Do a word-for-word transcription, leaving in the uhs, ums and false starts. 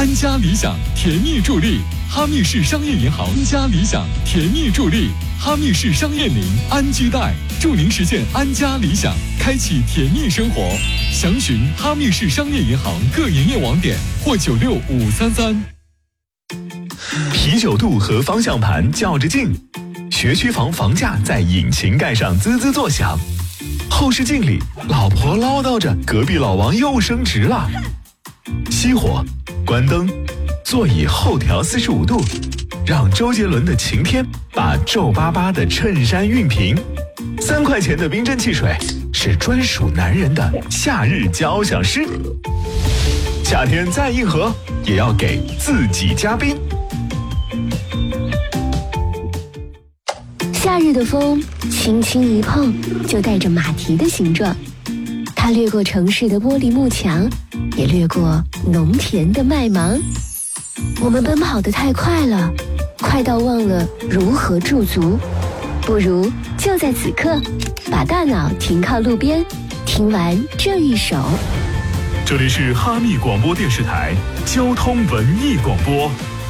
安家理想甜蜜助力，哈密市商业银行安家理想甜蜜助力，哈密市商业林安居贷，祝您实现安家理想，开启甜蜜生活。详询哈密市商业银行各营业网点或九六五三三。 啤酒肚和方向盘较着劲，学区房房价在引擎盖上滋滋作响，后视镜里老婆唠叨着隔壁老王又升职了。熄火，关灯，座椅后调四十五度，让周杰伦的晴天把皱巴巴的衬衫熨平。三块钱的冰镇汽水是专属男人的夏日交响诗。夏天再硬核，也要给自己加冰。 夏日的风轻轻一碰，就带着马蹄的形状。它掠过城市的玻璃幕墙，也掠过农田的麦芒。我们奔跑得太快了，快到忘了如何驻足。不如就在此刻，把大脑停靠路边，听完这一首。 这里是哈密广播电视台交通文艺广播